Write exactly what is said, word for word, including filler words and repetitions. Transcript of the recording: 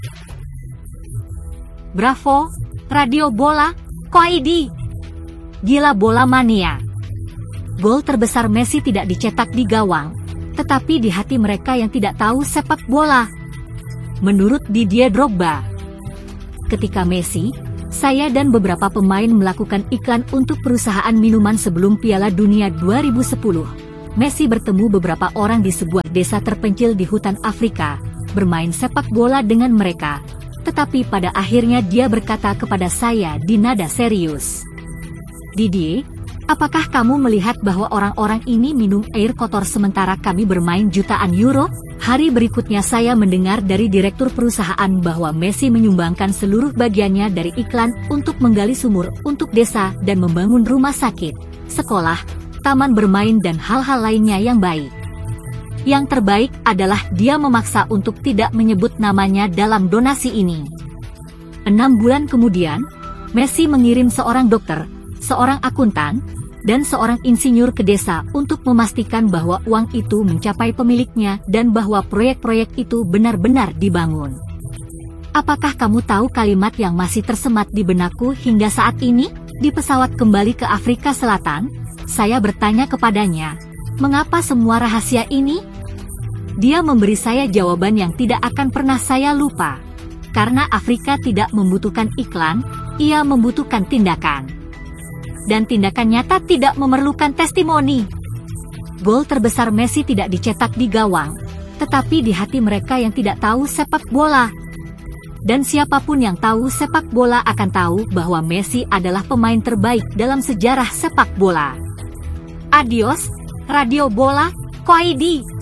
Bravo, Radio Bola, Koidi. Gila bola mania. Gol terbesar Messi tidak dicetak di gawang, tetapi di hati mereka yang tidak tahu sepak bola. Menurut Didier Drogba, ketika Messi, saya dan beberapa pemain melakukan iklan untuk perusahaan minuman sebelum Piala Dunia dua ribu sepuluh. Messi bertemu beberapa orang di sebuah desa terpencil di hutan Afrika, bermain sepak bola dengan mereka. Tetapi pada akhirnya dia berkata kepada saya di nada serius, "Didier, apakah kamu melihat bahwa orang-orang ini minum air kotor sementara kami bermain jutaan euro?" Hari berikutnya saya mendengar dari direktur perusahaan bahwa Messi menyumbangkan seluruh bagiannya dari iklan untuk menggali sumur untuk desa dan membangun rumah sakit, sekolah, taman bermain dan hal-hal lainnya yang baik. Yang terbaik adalah dia memaksa untuk tidak menyebut namanya dalam donasi ini. Enam bulan kemudian, Messi mengirim seorang dokter, seorang akuntan, dan seorang insinyur ke desa untuk memastikan bahwa uang itu mencapai pemiliknya dan bahwa proyek-proyek itu benar-benar dibangun. Apakah kamu tahu kalimat yang masih tersemat di benakku hingga saat ini? Di pesawat kembali ke Afrika Selatan, saya bertanya kepadanya, "Mengapa semua rahasia ini?" Dia memberi saya jawaban yang tidak akan pernah saya lupa. Karena Afrika tidak membutuhkan iklan, ia membutuhkan tindakan. Dan tindakan nyata tidak memerlukan testimoni. Gol terbesar Messi tidak dicetak di gawang, tetapi di hati mereka yang tidak tahu sepak bola. Dan siapapun yang tahu sepak bola akan tahu bahwa Messi adalah pemain terbaik dalam sejarah sepak bola. Adios, Radio Bola, Koidi.